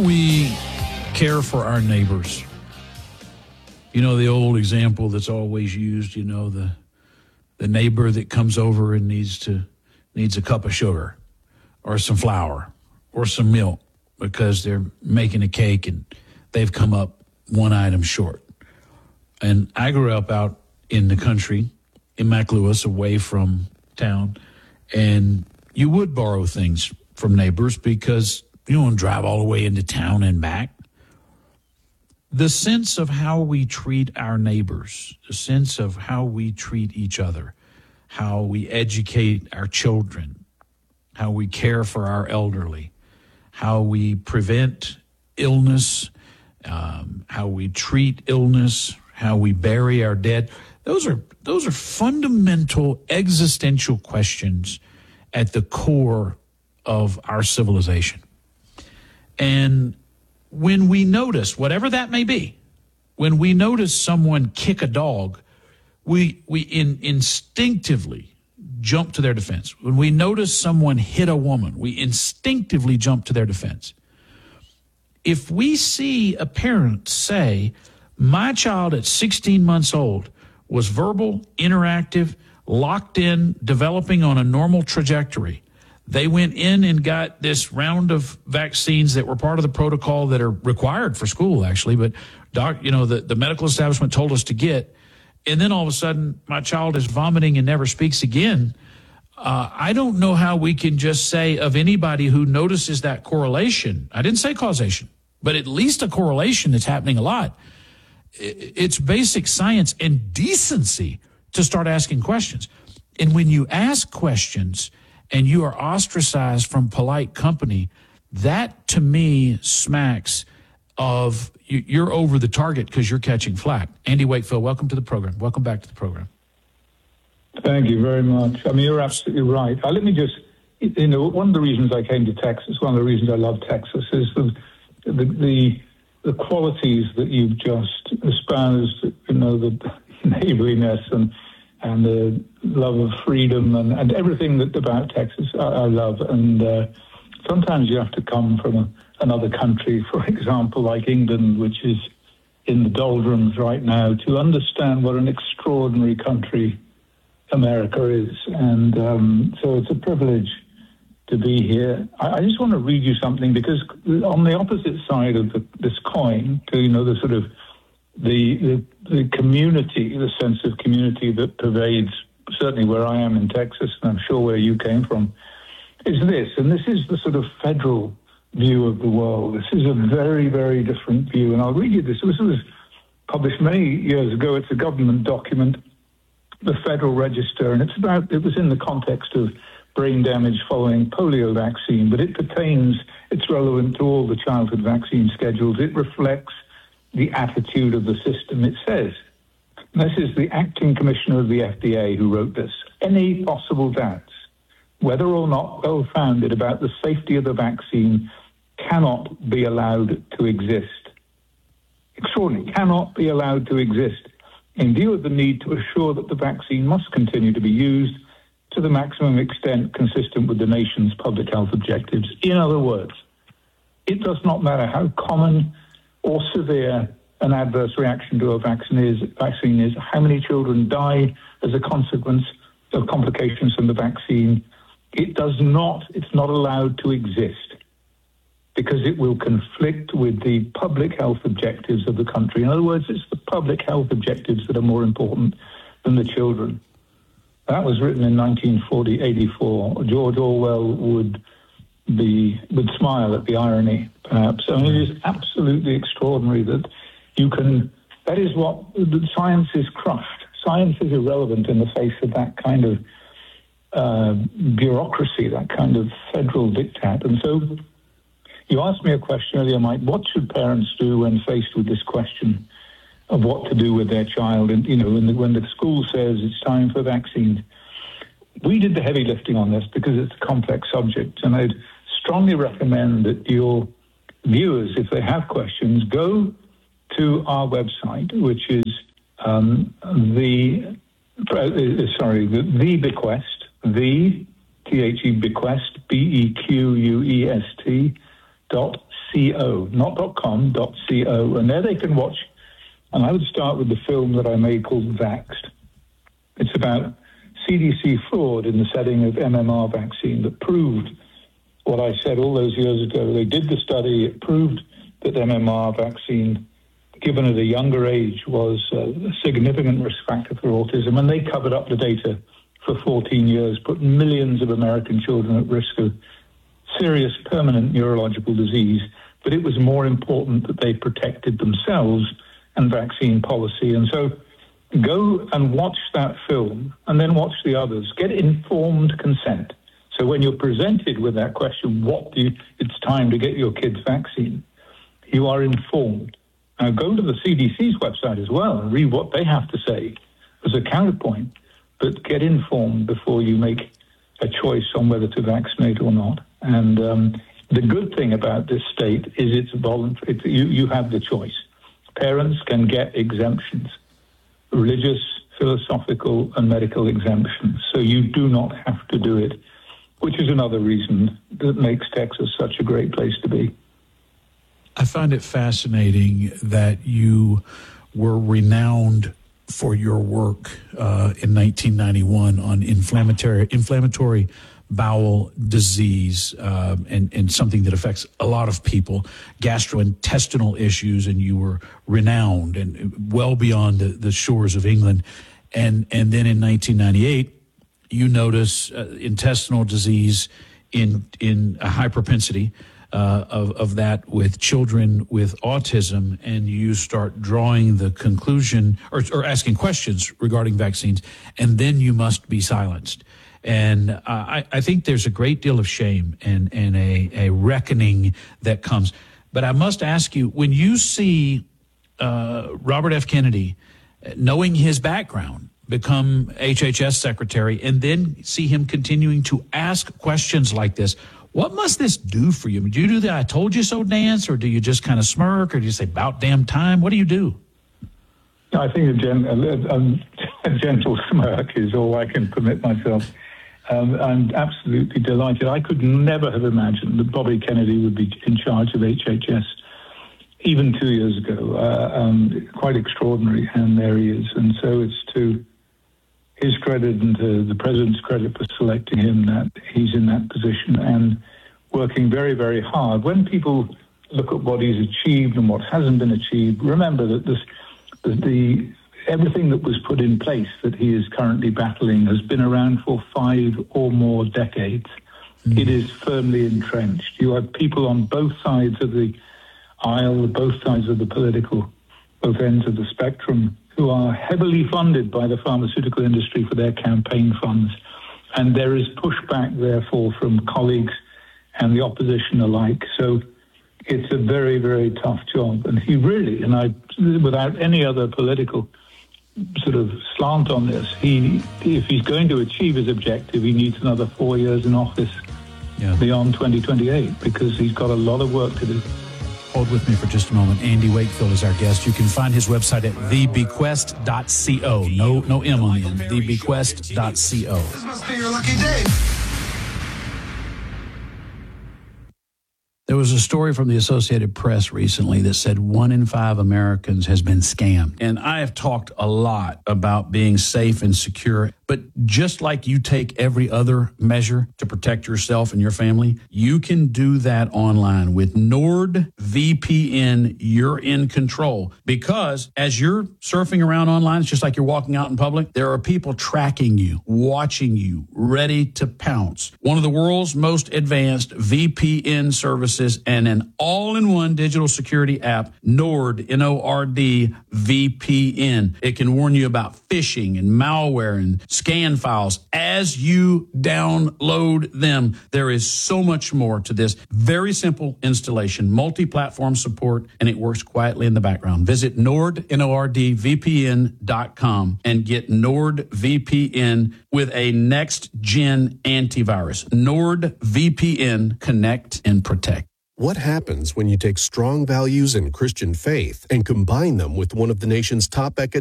we care for our neighbors? You know, the old example that's always used, you know, the neighbor that comes over and needs a cup of sugar or some flour or some milk because they're making a cake and they've come up one item short. And I grew up out in the country, in McLewis, away from town, and you would borrow things from neighbors because you don't want to drive all the way into town and back. The sense of how we treat our neighbors, the sense of how we treat each other, how we educate our children, how we care for our elderly, how we prevent illness, how we treat illness, how we bury our dead. Those are fundamental existential questions at the core of our civilization. And when we notice, whatever that may be, when we notice someone kick a dog, we instinctively jump to their defense. When we notice someone hit a woman, we instinctively jump to their defense. If we see a parent say, my child at 16 months old was verbal, interactive, locked in, developing on a normal trajectory, they went in and got this round of vaccines that were part of the protocol that are required for school, actually, but the medical establishment told us to get. And then all of a sudden, my child is vomiting and never speaks again. I don't know how we can just say of anybody who notices that correlation. I didn't say causation, but at least a correlation that's happening a lot. It's basic science and decency to start asking questions. And when you ask questions and you are ostracized from polite company, that to me smacks of you're over the target because you're catching flack. Andy Wakefield, welcome to the program. Welcome back to the program. Thank you very much. I mean, you're absolutely right. Let me just, one of the reasons I came to Texas, one of the reasons I love Texas is the qualities that you've just espoused, the neighborliness and the love of freedom and everything about Texas I love. And sometimes you have to come from another country, for example, like England, which is in the doldrums right now, to understand what an extraordinary country America is. And so it's a privilege to be here. I just want to read you something, because on the opposite side of this coin, the sort of the community, the sense of community that pervades certainly where I am in Texas, and I'm sure where you came from, is this. And this is the sort of federal view of the world. This is a very, very different view. And I'll read you this. This was published many years ago. It's a government document, the Federal Register, and it was in the context of brain damage following polio vaccine, but it's relevant to all the childhood vaccine schedules. It reflects the attitude of the system. It says, and this is the acting commissioner of the FDA who wrote this, any possible doubts, whether or not well-founded, about the safety of the vaccine cannot be allowed to exist. Extraordinary, cannot be allowed to exist in view of the need to assure that the vaccine must continue to be used to the maximum extent consistent with the nation's public health objectives. In other words, it does not matter how common or severe an adverse reaction to a vaccine is, how many children die as a consequence of complications from the vaccine. It's not allowed to exist because it will conflict with the public health objectives of the country. In other words, it's the public health objectives that are more important than the children. That was written in 1984. George Orwell would smile at the irony, perhaps. I mean, it is absolutely extraordinary that that is what science is crushed. Science is irrelevant in the face of that kind of bureaucracy, that kind of federal diktat. And so you asked me a question earlier, Mike, what should parents do when faced with this question of what to do with their child? And, when the school says it's time for vaccines, we did the heavy lifting on this because it's a complex subject. And I'd strongly recommend that your viewers, if they have questions, go to our website, which is the Bequest, Bequest, BEQUEST not .com, .co. And there they can watch. And I would start with the film that I made called Vaxxed. It's about CDC fraud in the setting of MMR vaccine that proved what I said all those years ago. They did the study. It proved that MMR vaccine, given at a younger age, was a significant risk factor for autism. And they covered up the data for 14 years, put millions of American children at risk of serious permanent neurological disease. But it was more important that they protected themselves and vaccine policy. And so go and watch that film and then watch the others. Get informed consent. So when you're presented with that question, it's time to get your kids vaccine, you are informed. Now go to the CDC's website as well and read what they have to say as a counterpoint, but get informed before you make a choice on whether to vaccinate or not. And the good thing about this state is it's voluntary. You have the choice. Parents can get exemptions, religious, philosophical, and medical exemptions. So you do not have to do it, which is another reason that makes Texas such a great place to be. I find it fascinating that you were renowned for your work in 1991 on inflammatory bowel disease and something that affects a lot of people, gastrointestinal issues, and you were renowned and well beyond the shores of England. And then in 1998, you notice intestinal disease in a high propensity of that with children with autism, and you start drawing the conclusion or asking questions regarding vaccines, and then you must be silenced. And I think there's a great deal of shame and a reckoning that comes. But I must ask you, when you see Robert F. Kennedy, knowing his background, become HHS secretary, and then see him continuing to ask questions like this, what must this do for you? Do you do the "I told you so" dance, or do you just kind of smirk, or do you say "about damn time"? What do you do? I think a gentle smirk is all I can permit myself. I'm absolutely delighted. I could never have imagined that Bobby Kennedy would be in charge of HHS even 2 years ago. Quite extraordinary, and there he is. And so it's to his credit and to the president's credit for selecting him that he's in that position and working very, very hard. When people look at what he's achieved and what hasn't been achieved, remember that everything that was put in place that he is currently battling has been around for 5 or more decades. It is firmly entrenched. You have people on both sides of the aisle, both sides of the both ends of the spectrum, who are heavily funded by the pharmaceutical industry for their campaign funds. And there is pushback, therefore, from colleagues and the opposition alike. So it's a very, very tough job. And he really, without any other political sort of slant on this, if he's going to achieve his objective, he needs another 4 years in office beyond 2028, because he's got a lot of work to do. Hold with me for just a moment. Andy Wakefield is our guest. You can find his website at thebequest.co. No M on the end. Thebequest.co. This must be your lucky day. There was a story from the Associated Press recently that said 1 in 5 Americans has been scammed. And I have talked a lot about being safe and secure. But just like you take every other measure to protect yourself and your family, you can do that online. With NordVPN, you're in control. Because as you're surfing around online, it's just like you're walking out in public, there are people tracking you, watching you, ready to pounce. One of the world's most advanced VPN services and an all-in-one digital security app, Nord, N-O-R-D, VPN. It can warn you about phishing and malware and scan files as you download them. There is so much more to this. Very simple installation, multi-platform support, and it works quietly in the background. Visit Nord, NORDVPN.com and get NordVPN with a next-gen antivirus. NordVPN, connect and protect. What happens when you take strong values in Christian faith and combine them with one of the nation's top academic